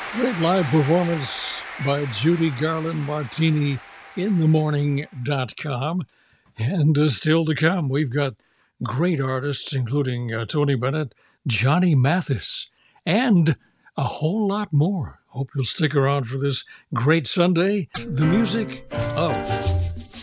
Great live performance by Judy Garland Martini in themorning.com. And still to come, we've got great artists, including Tony Bennett, Johnny Mathis, and a whole lot more. Hope you'll stick around for this great Sunday. The music of